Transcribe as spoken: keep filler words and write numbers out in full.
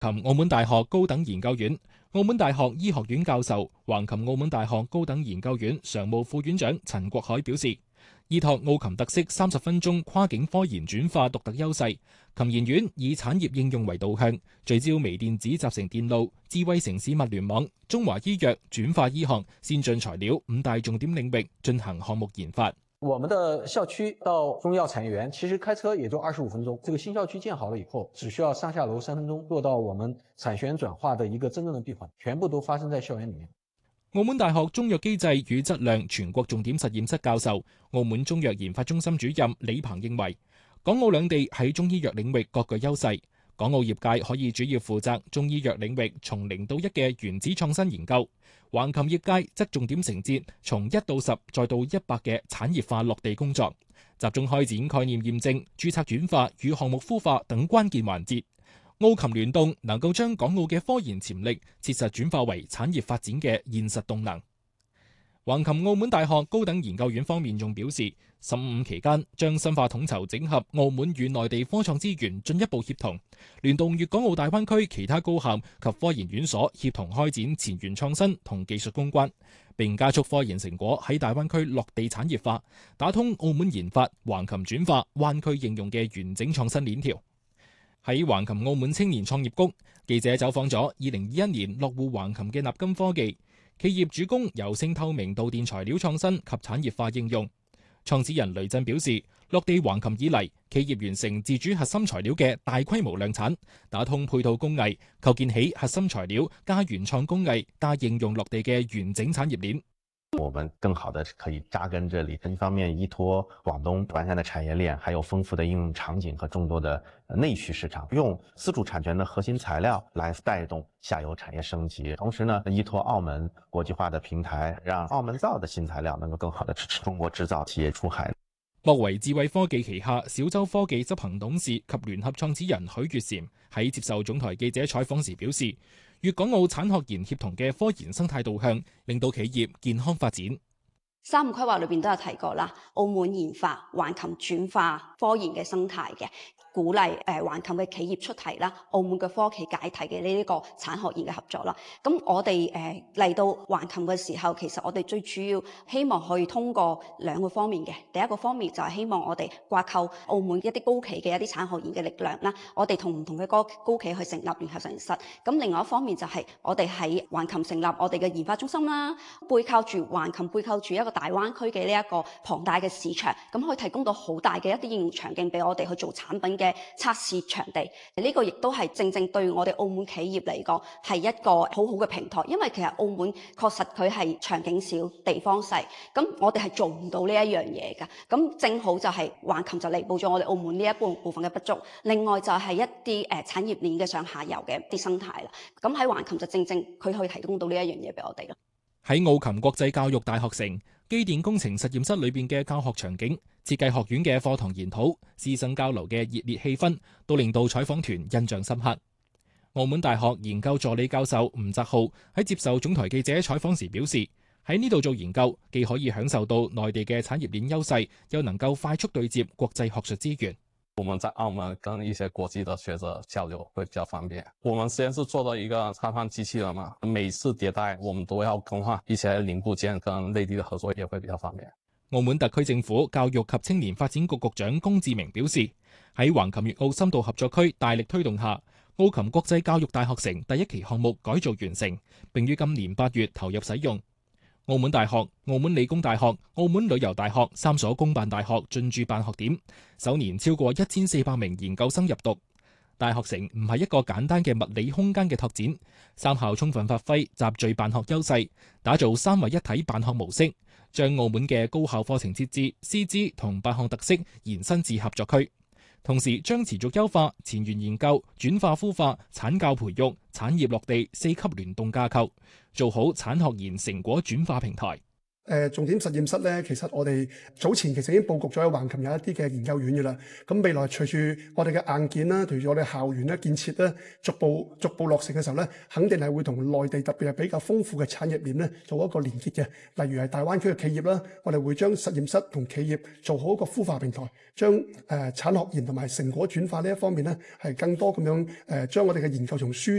琴澳門大學高等研究院、澳門大學醫學院教授、橫琴澳門大學高等研究院常務副院長陳國海表示，依託澳琴特色三十分鐘跨境科研轉化獨特優勢，琴研院以產業應用為導向，聚焦微電子集成電路、智慧城市物聯網、中華醫藥、轉化醫學、先進材料五大重點領域進行項目研發。 我們的校區到中藥產業園其實開車也就二十五分鐘，這個新校區建好了以後，只需要上下樓三分鐘，做到我們產學研轉化的一個真正的閉環，全部都發生在校園裏面。 澳門大學中藥機制與質量全國重點實驗室教授、澳門中藥研發中心主任李鵬認為，港澳兩地喺中醫藥領域各具優勢，港澳業界可以主要負責中醫藥領域從零到一嘅原子創新研究，橫琴業界則重點承接從一到十再到一百嘅產業化落地工作，集中開展概念驗證、註冊轉化與項目孵化等關鍵環節。澳琴聯動能夠將港澳嘅科研潛力切實轉化為產業發展嘅現實動能。橫琴澳門大學高等研究院方面仲表示，十五期間將深化統籌整合澳門與內地科創資源進一步協同，聯動粵港澳大灣區其他高校及科研院所協同開展前沿創新同技術攻關，並加速科研成果喺大灣區落地產業化，打通澳門研發、橫琴轉化、灣區應用嘅完整創新鏈條。喺橫琴澳門青年創業谷，記者走訪咗二零二一年落戶橫琴嘅納金科技企業，主攻柔性透明導電材料創新及產業化應用。創始人雷震表示，落地橫琴以嚟，企業完成自主核心材料嘅大規模量產，打通配套工藝，構建起核心材料加原創工藝加應用落地嘅完整產業鏈。 我們更好的可以扎根這裏，一方面依託廣東完善的產業鏈，還有豐富的應用場景和眾多的內需市場，用自主產權的核心材料來帶動下游產業升級。同時呢，依託澳門國際化的平台，讓澳門造的新材料能夠更好的支持中國製造企業出海。 莫為智慧科技旗下小洲科技執行董事及聯合創始人許月嬋喺接受總台記者採訪時表示，粵港澳產學研協同嘅科研生態導向，令到企業健康發展。 三五規劃裏邊都有提過啦，澳門研發、橫琴轉化科研嘅生態嘅。鼓勵誒橫琴嘅企業出題啦，澳門嘅科企解題嘅呢一個產學研嘅合作啦。咁我哋誒嚟到橫琴嘅時候，其實我哋最主要希望可以通過兩個方面嘅。第一個方面就係希望我哋掛扣澳門一啲高企嘅一啲產學研嘅力量啦，我哋同唔同嘅高高企去成立聯合實驗室。咁另外一方面就係我哋喺橫琴成立我哋嘅研發中心啦，背靠住橫琴背靠住一個大灣區嘅呢一個龐大嘅市場，咁可以提供到好大嘅一啲應用場景俾我哋去做產品嘅測試場地。呢個亦都係正正對我哋澳門企業嚟講係一個好好嘅平台，因為其實澳門確實佢係場景小、地方細，咁我哋係做唔到呢一樣嘢㗎。咁正好就係橫琴就彌補咗我哋澳門呢一部部分嘅不足。另外就係一啲誒產業鏈嘅上下游嘅一啲生態啦。咁喺橫琴就正正佢可以提供到呢一樣嘢俾我哋咯。 喺澳琴國際教育大學城機電工程實驗室裏邊嘅教學場景、設計學院嘅課堂研討、師生交流嘅熱烈氣氛，都令到採訪團印象深刻。澳門大學研究助理教授吳澤浩喺接受總台記者採訪時表示，喺呢度做研究，既可以享受到內地嘅產業鏈優勢，又能夠快速對接國際學術資源。 我們在澳門跟一些國際的學者交流會比較方便。我們實驗室做到一個測判機器人嘛，每次迭代我們都要更換一些零部件，跟內地的合作也會比較方便。 澳門特區政府教育及青年發展局局長龔志明表示，喺橫琴粵澳深度合作區大力推動下，澳琴國際教育大學城第一期項目改造完成，並於今年八月投入使用。澳門大學、澳門理工大學、澳門旅遊大學三所公辦大學進駐辦學點，首年超過一千四百名研究生入讀。大學城唔係一個簡單嘅物理空間嘅拓展，三校充分發揮集聚辦學優勢，打造三位一體辦學模式，將澳門嘅高校課程設置、師資同辦學特色延伸至合作區，同時將持續優化前沿研究、轉化孵化、產教培育、產業落地四級聯動架構，做好產學研成果轉化平台。 誒重點實驗室咧，其實我哋早前其實已經佈局咗喺橫琴有一啲嘅研究院嘅啦。咁未來隨住我哋嘅硬件啦，隨住我哋校園咧建設咧，逐步逐步落成嘅時候咧，肯定係會同內地特別係比較豐富嘅產業鏈咧做一個連結嘅。例如係大灣區嘅企業啦，我哋會將實驗室同企業做好一個孵化平台，將誒、呃、產學研同埋成果轉化呢一方面咧係更多咁樣誒將我哋嘅研究從書